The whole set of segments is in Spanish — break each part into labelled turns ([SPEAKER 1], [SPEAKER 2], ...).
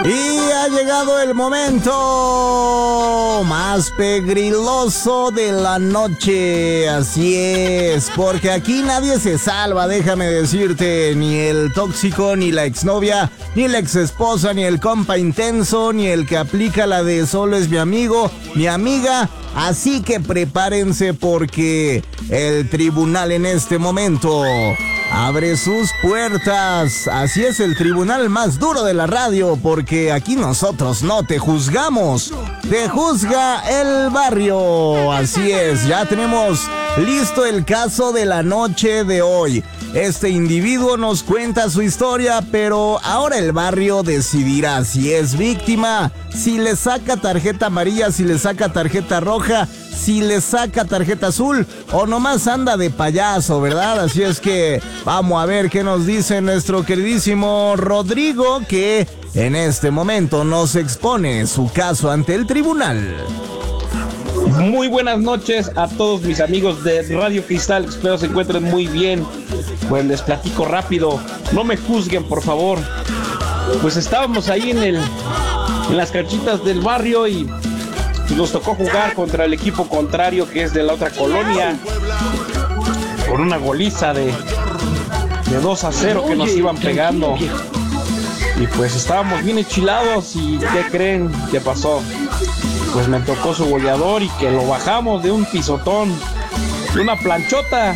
[SPEAKER 1] Y ha llegado el momento más pegriloso de la noche, así es, porque aquí nadie se salva, déjame decirte, ni el tóxico, ni la exnovia, ni la exesposa, ni el compa intenso, ni el que aplica la de solo es mi amigo, mi amiga. Así que prepárense porque el tribunal en este momento abre sus puertas. Así es, el tribunal más duro de la radio, porque aquí nosotros no te juzgamos, te juzga el barrio. Así es, ya tenemos listo el caso de la noche de hoy. Este individuo nos cuenta su historia, pero ahora el barrio decidirá si es víctima, si le saca tarjeta amarilla, si le saca tarjeta roja, si le saca tarjeta azul o nomás anda de payaso, ¿verdad? Así es que vamos a ver qué nos dice nuestro queridísimo Rodrigo, que en este momento nos expone su caso ante el tribunal.
[SPEAKER 2] Muy buenas noches a todos mis amigos de Radio Cristal, espero se encuentren muy bien. Pues les platico rápido, no me juzguen por favor. Pues estábamos ahí en las canchitas del barrio y nos tocó jugar contra el equipo contrario, que es de la otra colonia, con una goliza de 2-0 que nos iban pegando. Y pues estábamos bien enchilados y ¿qué creen que pasó? Pues me tocó su goleador y que lo bajamos de un pisotón, de una planchota.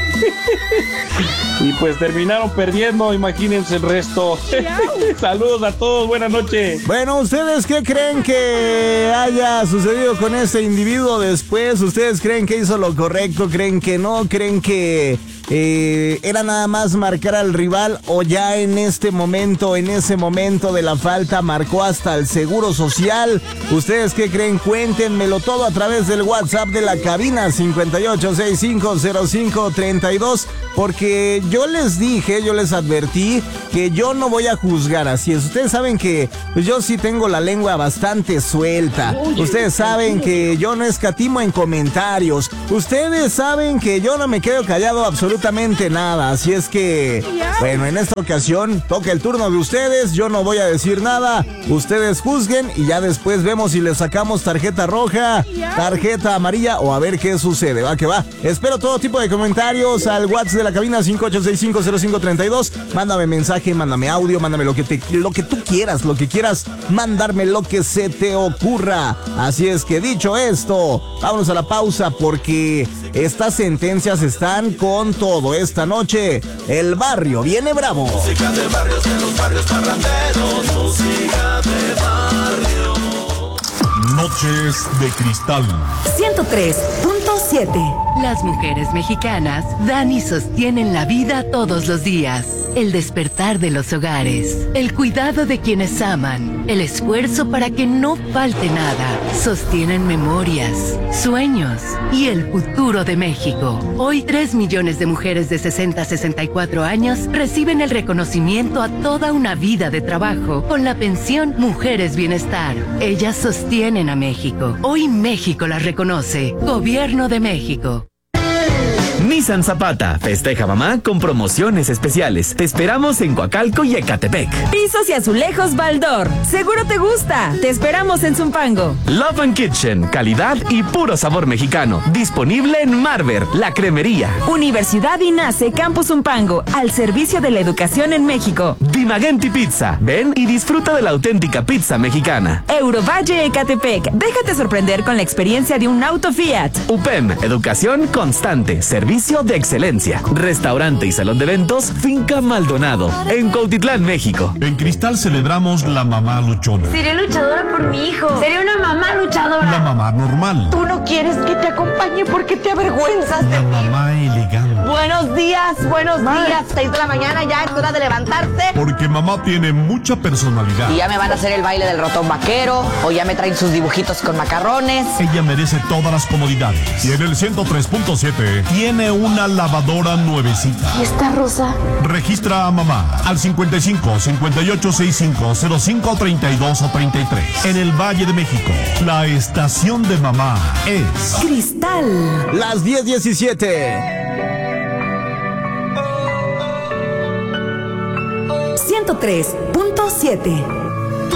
[SPEAKER 2] Y pues terminaron perdiendo, imagínense el resto. Saludos a todos, buenas noches.
[SPEAKER 1] Bueno, ¿ustedes qué creen que haya sucedido con este individuo después? ¿Ustedes creen que hizo lo correcto? ¿Creen que no? ¿Creen que era nada más marcar al rival, o ya en ese momento de la falta marcó hasta el seguro social? ¿Ustedes qué creen? Cuéntenmelo todo a través del WhatsApp de la cabina 58650532, porque yo les advertí que yo no voy a juzgar, así es. Ustedes saben que pues yo sí tengo la lengua bastante suelta. Ustedes saben que yo no escatimo en comentarios. Ustedes saben que yo no me quedo callado absolutamente nada, así es que, bueno, en esta ocasión toca el turno de ustedes, yo no voy a decir nada, ustedes juzguen y ya después vemos si le sacamos tarjeta roja, tarjeta amarilla o a ver qué sucede, va que va. Espero todo tipo de comentarios al WhatsApp de la cabina 58650532, mándame mensaje, mándame audio, mándame lo que tú quieras, lo que quieras, mandarme lo que se te ocurra. Así es que dicho esto, vámonos a la pausa porque estas sentencias están con todo. Esta noche, el barrio viene bravo.
[SPEAKER 3] Música de barrios, de los barrios parranderos, música de barrio.
[SPEAKER 4] Noches de Cristal
[SPEAKER 5] 103.7.
[SPEAKER 6] Las mujeres mexicanas dan y sostienen la vida todos los días. El despertar de los hogares, el cuidado de quienes aman, el esfuerzo para que no falte nada. Sostienen memorias, sueños y el futuro de México. Hoy 3 millones de mujeres de 60 a 64 años reciben el reconocimiento a toda una vida de trabajo con la pensión Mujeres Bienestar. Ellas sostienen a México. Hoy México las reconoce. Gobierno de México.
[SPEAKER 7] Nissan Zapata festeja mamá con promociones especiales. Te esperamos en Coacalco y Ecatepec.
[SPEAKER 5] Pisos y azulejos Baldor. Seguro te gusta. Te esperamos en Zumpango.
[SPEAKER 7] Love and Kitchen, calidad y puro sabor mexicano. Disponible en Marver, la cremería.
[SPEAKER 5] Universidad INACE Campus Zumpango, al servicio de la educación en México.
[SPEAKER 7] Dimagenti Pizza. Ven y disfruta de la auténtica pizza mexicana.
[SPEAKER 5] Eurovalle Ecatepec. Déjate sorprender con la experiencia de un auto Fiat.
[SPEAKER 7] UPEM, educación constante, servicio de excelencia. Restaurante y salón de eventos Finca Maldonado, en Cuautitlán, México.
[SPEAKER 4] En Cristal celebramos la mamá luchona.
[SPEAKER 8] Seré luchadora por mi hijo. Seré una mamá luchadora.
[SPEAKER 4] La mamá normal.
[SPEAKER 8] Tú no quieres que te acompañe porque te avergüenzas de
[SPEAKER 4] La
[SPEAKER 8] mí.
[SPEAKER 4] mamá elegante.
[SPEAKER 8] Buenos días, 6 de la mañana, ya es hora de levantarse.
[SPEAKER 4] Porque mamá tiene mucha personalidad.
[SPEAKER 8] Y ya me van a hacer el baile del ratón vaquero, o ya me traen sus dibujitos con macarrones.
[SPEAKER 4] Ella merece todas las comodidades. Y en el 103.7 tiene una lavadora nuevecita.
[SPEAKER 8] ¿Y esta rosa?
[SPEAKER 4] Registra a mamá al 55 5865 05 32 o 33. En el Valle de México, la estación de mamá es
[SPEAKER 5] Cristal.
[SPEAKER 1] Las 10:17.
[SPEAKER 5] 103.7.